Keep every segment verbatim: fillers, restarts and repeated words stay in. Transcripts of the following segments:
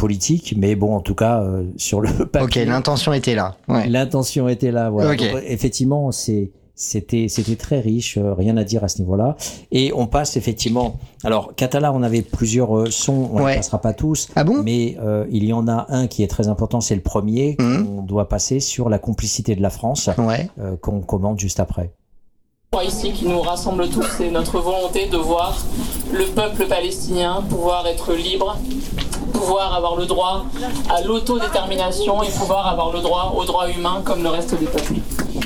politique, mais bon, en tout cas, euh, sur le papier. Ok, l'intention était là. Ouais. L'intention était là, voilà. Okay. Donc, effectivement, c'est, c'était, c'était très riche, euh, rien à dire à ce niveau-là. Et on passe effectivement. Alors, Katala, on avait plusieurs euh, sons, on ne ouais. les passera pas tous. Ah bon? Mais euh, il y en a un qui est très important, c'est le premier. Mmh. On doit passer sur la complicité de la France, ouais. euh, qu'on commente juste après. Ici qui nous rassemble tous, c'est notre volonté de voir le peuple palestinien pouvoir être libre, pouvoir avoir le droit à l'autodétermination et pouvoir avoir le droit aux droits humains comme le reste des peuples.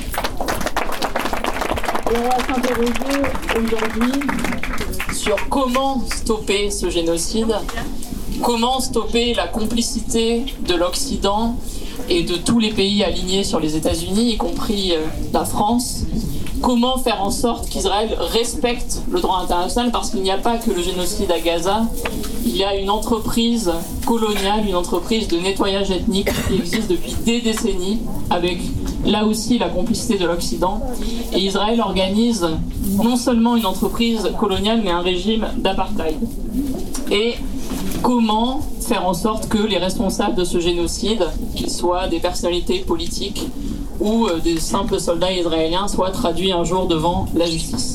Et on va s'interroger aujourd'hui sur comment stopper ce génocide, comment stopper la complicité de l'Occident et de tous les pays alignés sur les États-Unis, y compris la France. Comment faire en sorte qu'Israël respecte le droit international, parce qu'il n'y a pas que le génocide à Gaza, il y a une entreprise coloniale, une entreprise de nettoyage ethnique qui existe depuis des décennies, avec là aussi la complicité de l'Occident. Et Israël organise non seulement une entreprise coloniale, mais un régime d'apartheid. Et comment faire en sorte que les responsables de ce génocide, qu'ils soient des personnalités politiques, ou des simples soldats israéliens soient traduits un jour devant la justice.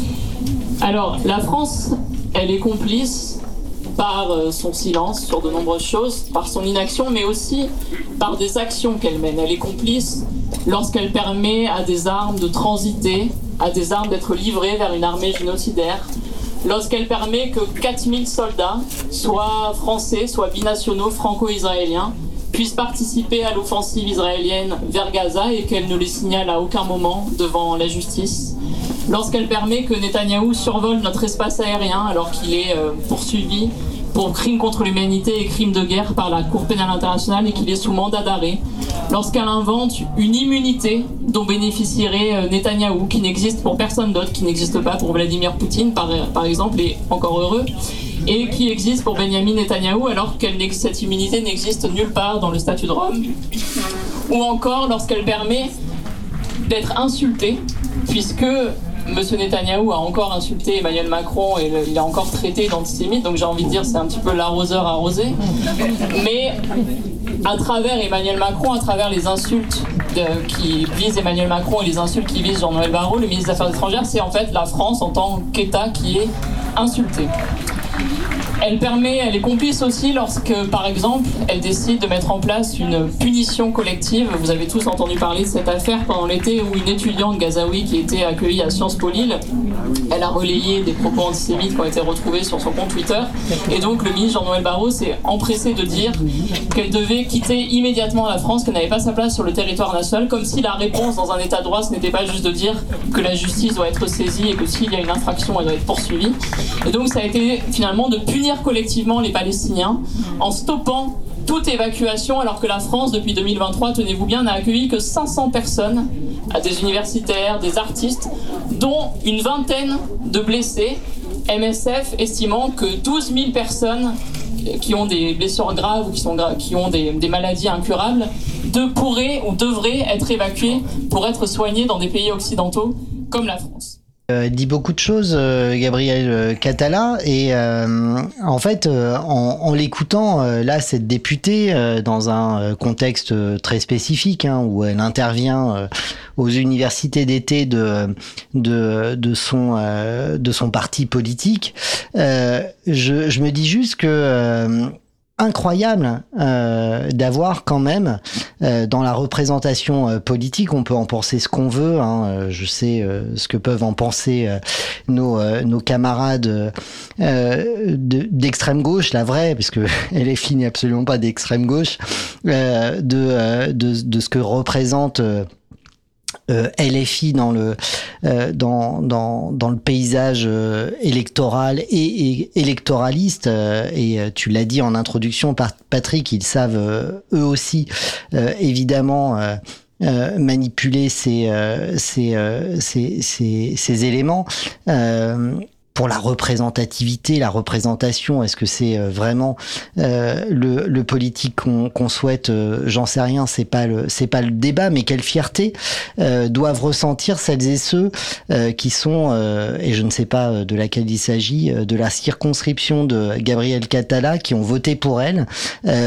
Alors, la France, elle est complice par son silence sur de nombreuses choses, par son inaction, mais aussi par des actions qu'elle mène. Elle est complice lorsqu'elle permet à des armes de transiter, à des armes d'être livrées vers une armée génocidaire, lorsqu'elle permet que quatre mille soldats, soit français, soit binationaux, franco-israéliens, puissent participer à l'offensive israélienne vers Gaza et qu'elle ne les signale à aucun moment devant la justice. Lorsqu'elle permet que Netanyahou survole notre espace aérien alors qu'il est euh, poursuivi pour crimes contre l'humanité et crimes de guerre par la Cour pénale internationale et qu'il est sous mandat d'arrêt. Lorsqu'elle invente une immunité dont bénéficierait euh, Netanyahou, qui n'existe pour personne d'autre, qui n'existe pas pour Vladimir Poutine par, par exemple, et encore heureux, et qui existe pour Benyamin Netanyahou alors que cette immunité n'existe nulle part dans le statut de Rome. Ou encore lorsqu'elle permet d'être insulté, puisque M. Netanyahou a encore insulté Emmanuel Macron et il a encore traité d'antisémite, donc j'ai envie de dire c'est un petit peu l'arroseur arrosé. Mais à travers Emmanuel Macron, à travers les insultes de, qui visent Emmanuel Macron et les insultes qui visent Jean-Noël Barrot, le ministre des Affaires étrangères, c'est en fait la France en tant qu'État qui est insultée. Elle permet, elle est complice aussi lorsque, par exemple, elle décide de mettre en place une punition collective. Vous avez tous entendu parler de cette affaire pendant l'été où une étudiante gazaoui qui était accueillie à Sciences Po Lille, elle a relayé des propos antisémites qui ont été retrouvés sur son compte Twitter. Et donc le ministre Jean-Noël Barrot s'est empressé de dire qu'elle devait quitter immédiatement la France, qu'elle n'avait pas sa place sur le territoire national, comme si la réponse dans un état de droit, ce n'était pas juste de dire que la justice doit être saisie et que s'il y a une infraction, elle doit être poursuivie. Et donc ça a été finalement de punir collectivement les Palestiniens en stoppant toute évacuation, alors que la France, depuis deux mille vingt-trois, tenez-vous bien, n'a accueilli que cinq cents personnes, des universitaires, des artistes, dont une vingtaine de blessés, M S F estimant que douze mille personnes qui ont des blessures graves ou qui, sont gra- qui ont des, des maladies incurables de, pourraient ou devraient être évacuées pour être soignées dans des pays occidentaux comme la France. Euh, il dit beaucoup de choses, euh, Gabriel Katala, et euh, en fait, euh, en, en l'écoutant, euh, là, cette députée, euh, dans un euh, contexte très spécifique, hein, où elle intervient euh, aux universités d'été de de de son euh, de son parti politique, euh, je je me dis juste que euh, incroyable euh, d'avoir quand même euh, dans la représentation euh, politique, on peut en penser ce qu'on veut, hein, euh, je sais euh, ce que peuvent en penser euh, nos euh, nos camarades euh, de, d'extrême gauche, la vraie, parce que L F I n'est absolument pas d'extrême gauche, euh, de, euh, de de ce que représente euh, Euh, L F I dans le euh, dans dans dans le paysage euh, électoral et, et électoraliste euh, et euh, tu l'as dit en introduction, Patrick, ils savent euh, eux aussi euh, évidemment euh, euh, manipuler ces euh, ces, euh, ces ces ces éléments. Euh, pour la représentativité, la représentation, est-ce que c'est vraiment euh, le, le politique qu'on, qu'on souhaite euh, J'en sais rien, c'est pas le, c'est pas le débat, mais quelle fierté euh, doivent ressentir celles et ceux euh, qui sont, euh, et je ne sais pas de laquelle il s'agit, de la circonscription de Gabriel Katala, qui ont voté pour elle. Euh,